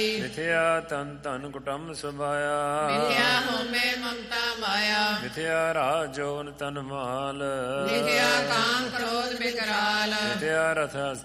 ਮਿਥਿਆ ਤਨ ਧਨ ਕੁਟੰਬ ਸੁਭਾਇਆ। ਮਿਥਿਆ ਹੋਮੇ ਮਮਤਾ ਮਾਇਆ। ਮਿਥਿਆ ਰਾਜ ਜੋਨ ਤਨ ਮਾਲ। ਮਿਥਿਆ ਕਾਮ ਕ੍ਰੋਧ ਬਿਕਰਾਲ। ਮਿਥਿਆ ਰਥ